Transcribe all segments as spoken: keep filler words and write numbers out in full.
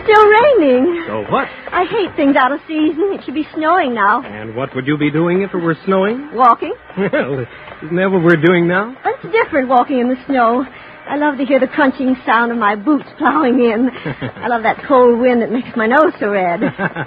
still raining. So what? I hate things out of season. It should be snowing now. And what would you be doing if it were snowing? Walking. Well, isn't that what we're doing now? It's different walking in the snow. I love to hear the crunching sound of my boots plowing in. I love that cold wind that makes my nose so red.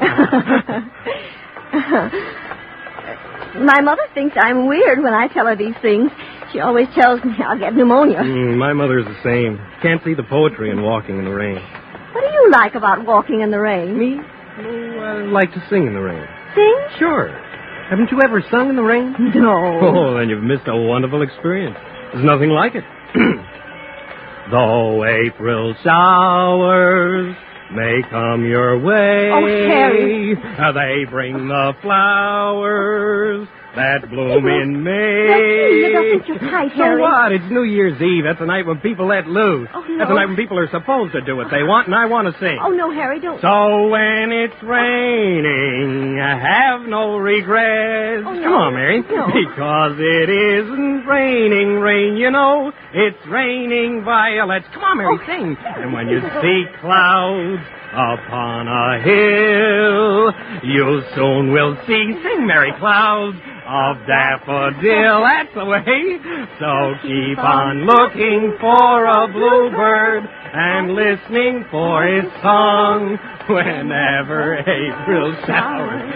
My mother thinks I'm weird when I tell her these things. She always tells me I'll get pneumonia. Mm, my mother's the same. Can't see the poetry in walking in the rain. What do you like about walking in the rain? Me? Oh, I like to sing in the rain. Sing? Sure. Haven't you ever sung in the rain? No. Oh, then you've missed a wonderful experience. There's nothing like it. Though April showers may come your way. Oh, Harry. Uh, they bring the flowers that bloom in May. You don't think you're tight, So Harry. what? It's New Year's Eve. That's the night when people let loose. Oh, no. That's the night when people are supposed to do what they want, and I want to sing. Oh, no, Harry, don't. So when it's raining, have no regrets. Oh, no. Come on, Mary. No. Because it isn't raining rain, you know. It's raining violets. Come on, Mary, Oh. sing. And when you see clouds upon a hill, you soon will see, sing, Mary, clouds of daffodil. That's the way. So keep on looking for a bluebird and listening for his song whenever April showers.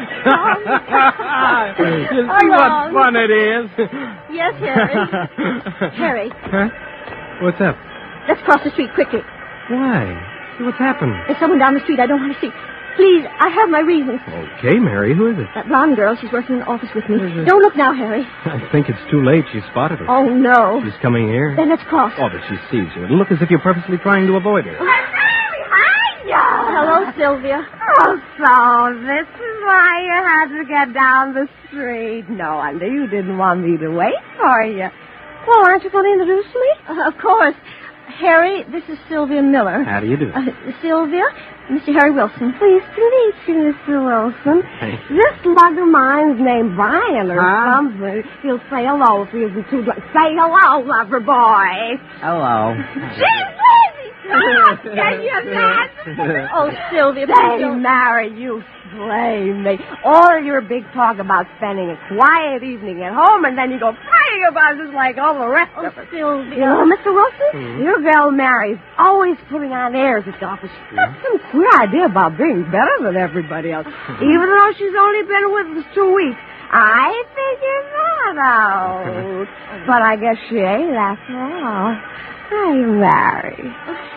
You see what fun it is? Yes, Harry. Harry. Huh? What's up? Let's cross the street quickly. Why? What's happened? There's someone down the street I don't want to see. Please, I have my reasons. Okay, Mary. Who is it? That blonde girl, she's working in the office with me. Mhm. Don't look now, Harry. I think it's too late. She spotted her. Oh, no. She's coming here. Then let's cross. Oh, but she sees you. It'll look as if you're purposely trying to avoid her. Hello, Sylvia. Oh, so this is why you had to get down the street. No wonder you didn't want me to wait for you. Well, aren't you going to introduce me? Uh, of course. Harry, this is Sylvia Miller. How do you do? Uh, Sylvia, Mister Harry Wilson. Pleased to meet you, Mister Wilson. Thank This slug of mine's named Brian or Huh? something. He'll say hello if he isn't too drunk. Say hello, lover boy. Hello. She's crazy. Can you imagine? Oh, Sylvia, please Say, don't. Mary, you blame me. All your big talk about spending a quiet evening at home, and then you go praying about it just like all the rest Oh, of us. Sylvia. You know, Mister Wilson, Hmm? your girl Mary's always putting on airs at the office. She's got some queer idea about being better than everybody else, even though she's only been with us two weeks. I figured that out. But I guess she ain't after all. Hi, Mary.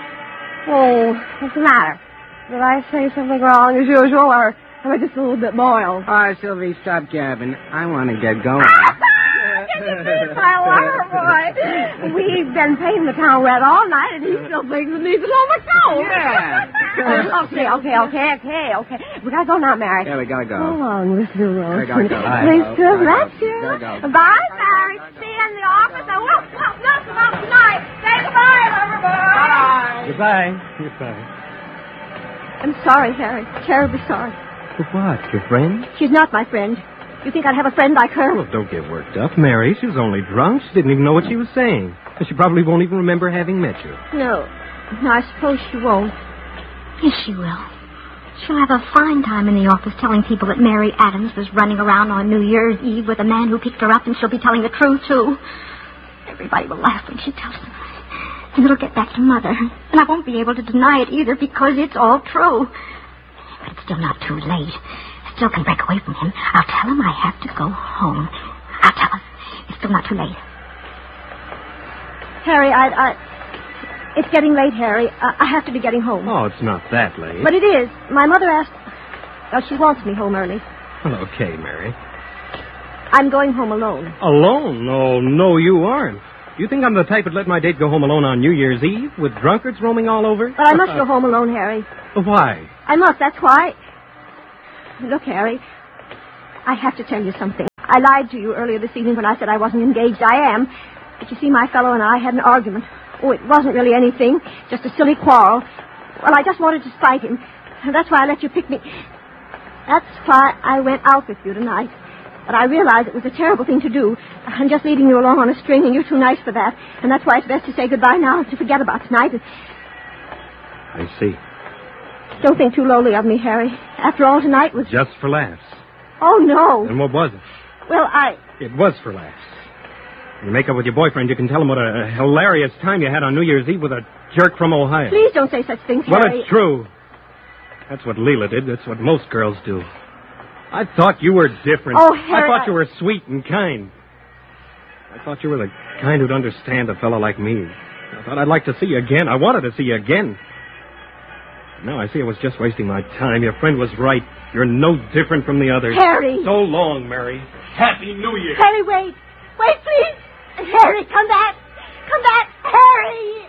Oh, what's the matter? Did I say something wrong as usual, or am I just a little bit moiled? Oh, Sylvie, stop jabbing. I want to get going. Can you see my lover boy? We've been paying the town rent all night, and he still thinks it needs another coat. Yeah. okay, okay, okay, okay, okay. We gotta go now, Mary. Yeah, we gotta go. So long, Mister Wilson. gotta go. Bye. Please to Gotta have go. you. Gotta go. Bye, Mary. See you in the office. I won't, won't, nothing up tonight. Say goodbye, lover boy. Goodbye. Goodbye. I'm sorry, Harry. Terribly sorry. For what? Your friend? She's not my friend. You think I'd have a friend like her? Well, don't get worked up, Mary. She was only drunk. She didn't even know what she was saying. And she probably won't even remember having met you. No. No, I suppose she won't. Yes, she will. She'll have a fine time in the office telling people that Mary Adams was running around on New Year's Eve with a man who picked her up, and she'll be telling the truth, too. Everybody will laugh when she tells them. And it'll get back to Mother. And I won't be able to deny it either because it's all true. But it's still not too late. I still can break away from him. I'll tell him I have to go home. I'll tell him. It's still not too late. Harry, I... I... It's getting late, Harry. I, I have to be getting home. Oh, it's not that late. But it is. My mother asked... Well, she wants me home early. Well, okay, Mary. I'm going home alone. Alone? No, no, you aren't. You think I'm the type that'd let my date go home alone on New Year's Eve with drunkards roaming all over? But I must go home alone, Harry. Why? I must, that's why. Look, Harry, I have to tell you something. I lied to you earlier this evening when I said I wasn't engaged. I am. But you see, my fellow and I had an argument. Oh, it wasn't really anything, just a silly quarrel. Well, I just wanted to spite him. And that's why I let you pick me. That's why I went out with you tonight. But I realized it was a terrible thing to do. I'm just leading you along on a string, and you're too nice for that. And that's why it's best to say goodbye now, to forget about tonight. I see. Don't think too lowly of me, Harry. After all, tonight was... Just for laughs. Oh, no. And what was it? Well, I... It was for laughs. When you make up with your boyfriend, you can tell him what a hilarious time you had on New Year's Eve with a jerk from Ohio. Please don't say such things, Well, Harry. it's true. That's what Leela did. That's what most girls do. I thought you were different. Oh, Harry, I thought I- you were sweet and kind. I thought you were the kind who'd understand a fellow like me. I thought I'd like to see you again. I wanted to see you again. Now I see I was just wasting my time. Your friend was right. You're no different from the others. Harry. So long, Mary. Happy New Year. Harry, wait. Wait, please. Harry, come back. Come back. Harry.